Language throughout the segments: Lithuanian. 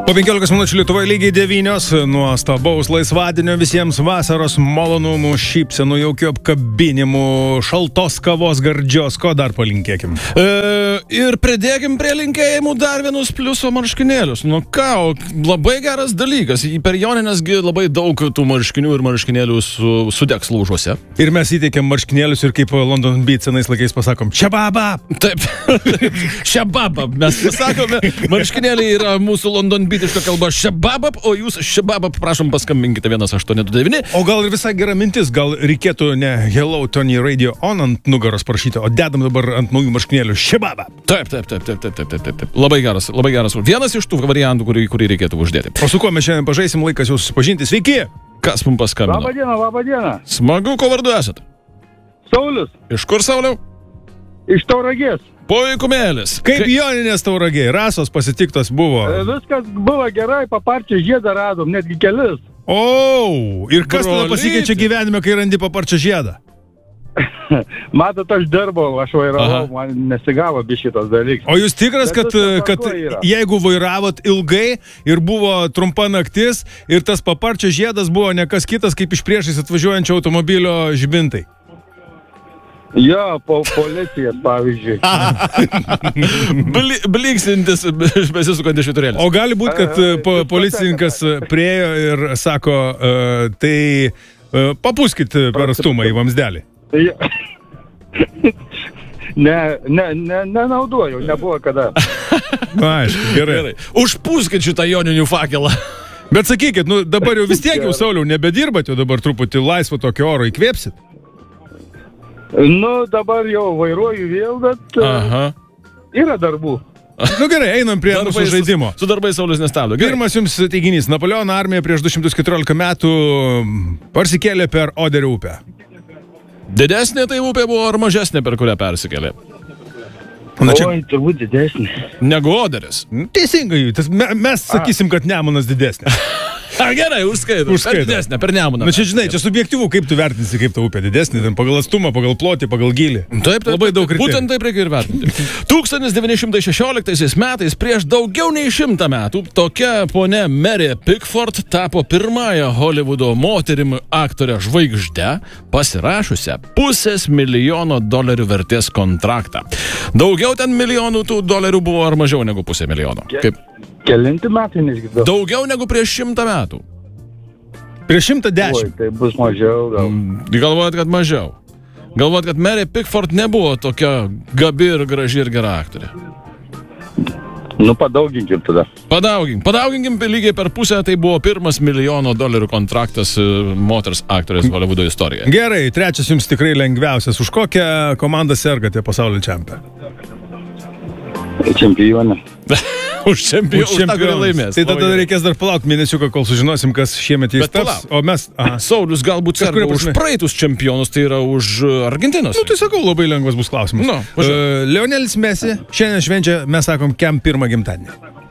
Po 15 minučių Lietuvoje lygiai 9, nuostabaus laisvadienio visiems, vasaros malonumų, šypsenų, jaukių apkabinimų, šaltos kavos, gardžios, ko dar palinkėkim. Ir pridėkim prie linkėjimų dar vienus pliuso marškinėlius. Nu ką, labai geras dalykas. Per Joninėsgi labai daug tų marškinių ir marškinėlių sudegs lūžuose. Ir mes įteikėm marškinėlius ir kaip London Beat senais laikais pasakom, šababa! Taip, šababa. Mes pasakome, marškinėliai yra mūsų London Beat kalba šababab, o jūs šababab, prašom paskambinkite 1829. O gal ir visai gera mintis, gal reikėtų ne Hello Tony Radio On ant nugaros parašyti, o dedam dabar ant naujų marškinėlių šababab. Taip. Labai geras. Vienas iš tų variantų, kurį reikėtų uždėti. O su kuo mes šiandien pažaisim, laikas jūs susipažinti. Sveiki! Kas mums paskambino? Labą dieną. Smagu, ko vardu esat? Saulius. Iš kur, Sauliau? Iš Tauragės. Puikumėlis. Kaip Joninės Tauragiai, rasos pasitiktos buvo. Viskas buvo gerai, paparčią žiedą radom, netgi kelis. Ir kas tada pasikeičia gyvenime, kai randi paparčią žiedą? Matot, aš dirbau, aš vairavau, man nesigavo šitas dalykas. O jūs tikras, kad jeigu vairavot ilgai ir buvo trumpa naktis ir tas paparčio žiedas buvo ne kas kitas, kaip iš priešais atvažiuojančio automobilio žibintai? Jo, policija, pavyzdžiui. Bliksintis besisukantis švyturėlis. O gali būti, kad policininkas priejo ir sako, tai papūskit per atstumą į vamsdelį. Nenaudojau, nebuvo kada. Aišku, gerai. Užpūskit šitą joninių fakelą. Bet sakykit, dabar jau vis tiek jau, Sauliau, nebedirbat, jau dabar truputį laisvo tokio oro įkvėpsit? Dabar jau vairuoju vėl, bet yra darbų. Gerai, einam prie mūsų žaidimo. Su darbais Saulius nestabdo. Pirmas jums teiginys. Napoleono armija prieš 214 metų persikėlė per Oderio upę. Didesnė tai upė buvo ar mažesnė, per kurią persikėlė? Oi, turbūt didesnė. Negu Oderis. Teisingai, mes sakysim, kad Nemunas didesnė. Gerai, užskaitau. Per didesnę, per Nemuną. Čia žinai, čia subjektyvų, kaip tu vertinsi, kaip ta upė didesnė, pagal atstumą, pagal plotį, pagal gylį. Taip, labai daug kriterijų. Būtent taip reikia ir vertinti. 1916 metais, prieš daugiau nei 100 metų, tokia ponė Mary Pickford tapo pirmąją Hollywoodo moterimi aktorę žvaigždę, pasirašusią $500 000 vertės kontraktą. Daugiau ten milijonų tų dolerių buvo ar mažiau negu $500 000? Kaip? Kelinti metai nežinau. Daugiau negu prieš 100 metų. Prieš 110. Oi, tai bus mažiau gal. Galvojat, kad mažiau. Galvojat, kad Mary Pickford nebuvo tokia gabi ir graži ir gera aktorė. Padauginkim tada. Padauginkim lygiai per pusę, tai buvo $1 000 kontraktas moters aktorės Hollywoodo istorijoje. Gerai, trečias jums tikrai lengviausias. Už kokią komandą sergate pasaulio čempionę? Čempionė. Už čempioną, kurį laimės. Tai tada reikės dar palaukti mėnesiuką, kol sužinosim, kas šiemet jis taps. O mes... Saulius galbūt serga už praeitus čempionus, tai yra už Argentinos. Tai sakau, labai lengvas bus klausimas. Lionelis Messi šiandien švenčia, mes sakom, kem pirmą gimtadienį.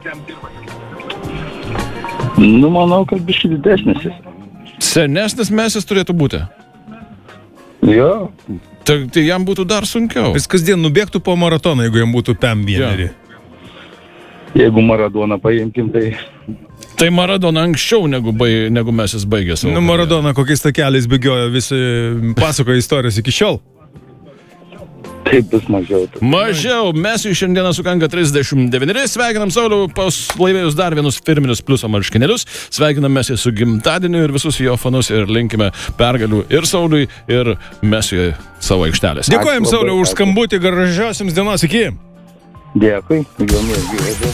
Manau, kad biškai didesnis jis. Senesnis Messis turėtų būti. Jo. Tai jam būtų dar sunkiau. Jis kasdien nubėgtų po maratoną, jeigu jam būtų PEM vieneri. Jeigu Maradoną paimkim, tai... Tai Maradona anksčiau negu Mesis baigė savo. Maradona kokiais takeliais bėgiojo, visi pasakoja istorijas iki šiol. Taip bus mažiau. Mažiau. Mesiui šiandieną sukanka 39. Sveikinam Saulių, laimėjus dar vienus firminius pliuso marškinėlius. Sveikinam Mesį su gimtadieniu ir visus jo fanus ir linkime pergalių ir Sauliui, ir Mesiui savo aikštelėse. Dėkojam Sauliu už skambutį, gražiausiams dienos, iki. Dėkui.